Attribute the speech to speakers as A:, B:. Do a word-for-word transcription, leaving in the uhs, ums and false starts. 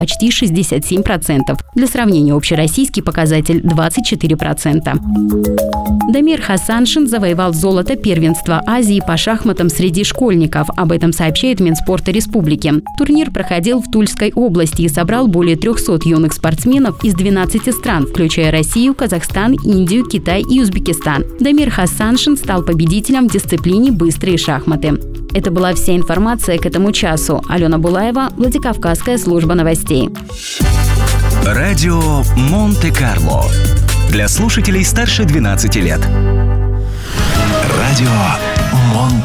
A: почти шестьдесят семь процентов. Для сравнения, общероссийский показатель двадцать четыре процента. Дамир Хасаншин завоевал золото первенства Азии по шахматам среди школьников. Об этом сообщает Минспорта Республики. Турнир проходил в Тульской области и собрал более трехсот юных спортсменов из двенадцати стран, включая Россию, Казахстан, Индию, Китай и Узбекистан. Дамир Хасаншин стал победителем в дисциплине «Быстрые шахматы». Это была вся информация к этому часу. Алена Булаева, Владикавказская служба новостей.
B: Радио Монте-Карло. Для слушателей старше двенадцати лет. Радио Монте-Карло.